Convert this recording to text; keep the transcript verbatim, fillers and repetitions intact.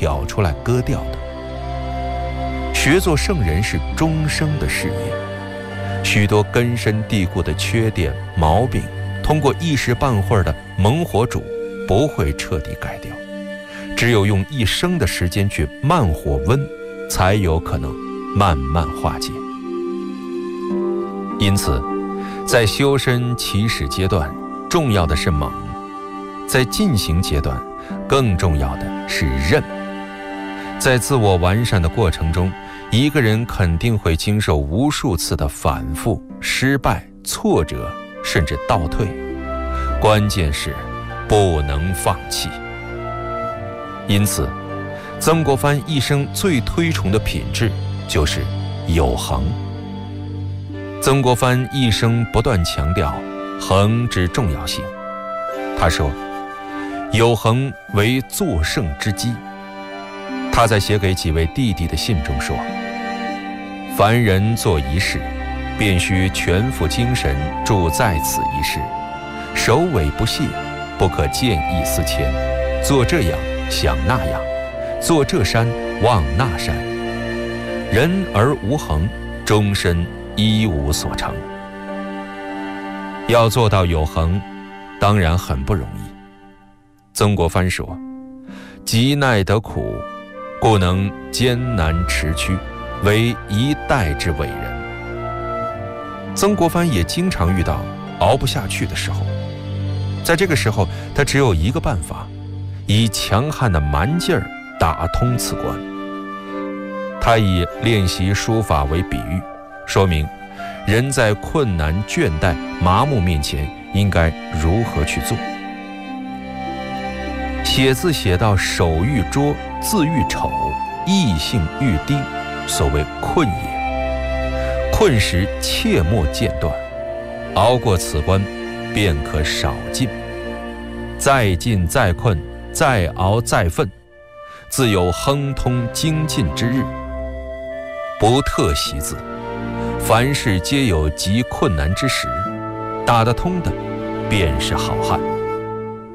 挑出来割掉的。学做圣人是终生的事业，许多根深蒂固的缺点毛病，通过一时半会儿的猛火煮不会彻底改掉，只有用一生的时间去慢火温，才有可能慢慢化解。因此在修身起始阶段，重要的是猛；在进行阶段，更重要的是韧。在自我完善的过程中，一个人肯定会经受无数次的反复、失败、挫折，甚至倒退。关键是不能放弃。因此，曾国藩一生最推崇的品质就是有恒。曾国藩一生不断强调恒之重要性。他说：“有恒为作圣之基。”他在写给几位弟弟的信中说：“凡人做一事，便须全副精神注在此一事，首尾不懈，不可见异思迁，做这样想那样，做这山望那山。人而无恒，终身一无所成。”要做到有恒，当然很不容易。曾国藩说：“极耐得苦，故能艰难持屈，为一代之伟人。”曾国藩也经常遇到熬不下去的时候，在这个时候，他只有一个办法，以强悍的蛮劲儿打通此关。他以练习书法为比喻，说明人在困难、倦怠、麻木面前应该如何去做。写字写到手愈拙，字愈丑，意性愈低，所谓困也。困时切莫间断，熬过此关，便可少进。再进再困，再熬再奋，自有亨通精进之日。不特习字，凡事皆有极困难之时，打得通的便是好汉。